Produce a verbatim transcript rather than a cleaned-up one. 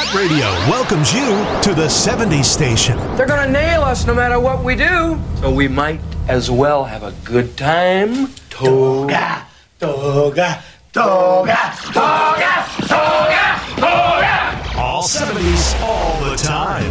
Hit Radio welcomes you to the seventies station. They're gonna nail us no matter what we do. So we might as well have a good time. Toga, toga, toga, toga, toga, toga. All seventies, all the time.